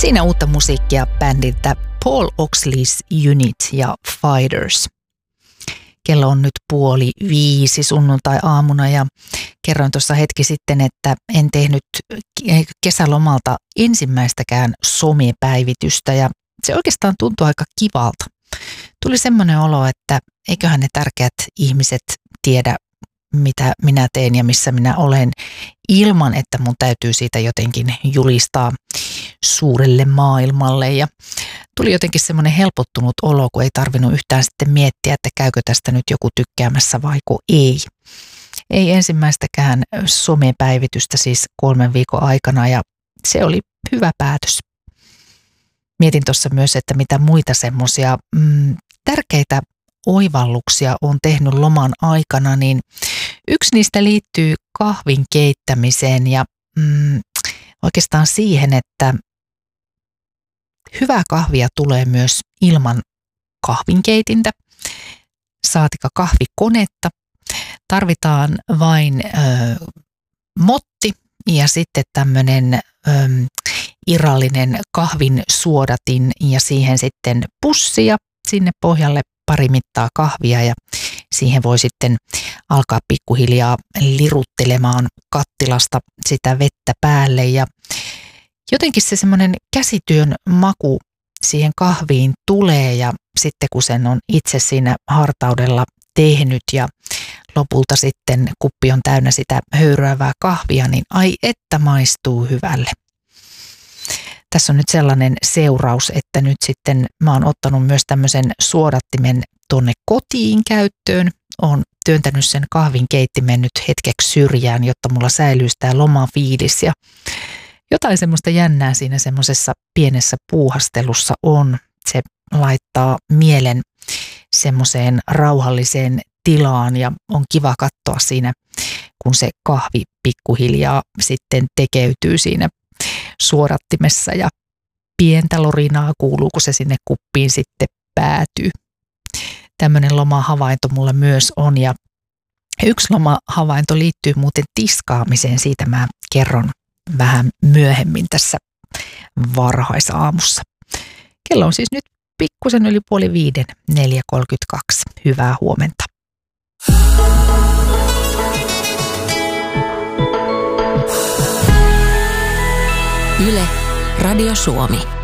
Siinä uutta musiikkia bändiltä Paul Oakley's Unit ja Fighters. Kello on nyt 4:30 sunnuntai-aamuna ja kerroin tuossa hetki sitten, että en tehnyt kesälomalta ensimmäistäkään somepäivitystä ja se oikeastaan tuntui aika kivalta. Tuli semmoinen olo, että eiköhän ne tärkeät ihmiset tiedä, mitä minä teen ja missä minä olen, ilman että mun täytyy siitä jotenkin julistaa suurelle maailmalle. Ja tuli jotenkin semmoinen helpottunut olo, kun ei tarvinnut yhtään sitten miettiä, että käykö tästä nyt joku tykkäämässä vaiko ei. Ei ensimmäistäkään somepäivitystä siis 3 viikon aikana ja se oli hyvä päätös. Mietin tuossa myös, että mitä muita semmoisia tärkeitä oivalluksia on tehnyt loman aikana, niin yksi niistä liittyy kahvin keittämiseen ja oikeastaan siihen, että hyvää kahvia tulee myös ilman kahvinkeitintä, saatika kahvikonetta. Tarvitaan vain motti ja sitten tämmöinen irrallinen kahvin suodatin ja siihen sitten pussi ja sinne pohjalle pari mittaa kahvia ja siihen voi sitten alkaa pikkuhiljaa liruttelemaan kattilasta sitä vettä päälle ja jotenkin se semmoinen käsityön maku siihen kahviin tulee ja sitten kun sen on itse siinä hartaudella tehnyt ja lopulta sitten kuppi on täynnä sitä höyryävää kahvia, niin ai että maistuu hyvälle. Tässä on nyt sellainen seuraus, että nyt sitten mä oon ottanut myös tämmöisen suodattimen tuonne kotiin käyttöön. Oon työntänyt sen kahvinkeittimen nyt hetkeksi syrjään, jotta mulla säilyy tämä lomafiilis ja jotain semmoista jännää siinä semmoisessa pienessä puuhastelussa on. Se laittaa mielen semmoiseen rauhalliseen tilaan ja on kiva katsoa siinä, kun se kahvi pikkuhiljaa sitten tekeytyy siinä suodattimessa ja pientä lorinaa kuuluu, kun se sinne kuppiin sitten päätyy. Tämmöinen lomahavainto mulla myös on ja yksi lomahavainto liittyy muuten tiskaamiseen. Siitä mä kerron vähän myöhemmin tässä varhaisaamussa. Kello on siis nyt pikkusen yli 4:30, 4:32. Hyvää huomenta. Yle, Radio Suomi.